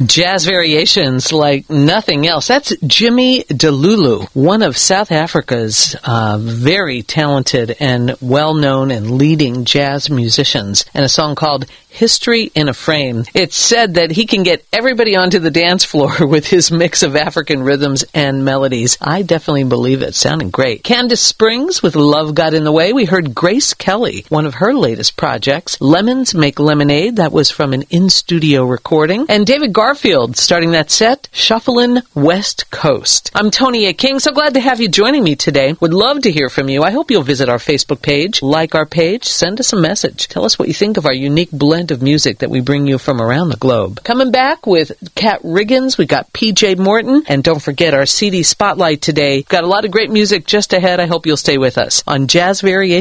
Jazz variations like nothing else. That's Jimmy DeLulu, one of South Africa's very talented and well-known and leading jazz musicians, and a song called History in a Frame. It's said that he can get everybody onto the dance floor with his mix of African rhythms and melodies. I definitely believe it. Sounding great. Candace Springs with Love Got in the Way. We heard Grace Kelly, one of her latest projects. Lemons Make Lemonade. That was from an in-studio recording. And David Garfield starting that set, Shufflin' West Coast. I'm Tony A. King. So glad to have you joining me today. Would love to hear from you. I hope you'll visit our Facebook page, like our page, send us a message. Tell us what you think of our unique blend of music that we bring you from around the globe. Coming back with Kat Riggins, we got PJ Morton, and don't forget our CD Spotlight today. Got a lot of great music just ahead. I hope you'll stay with us on Jazz Variation.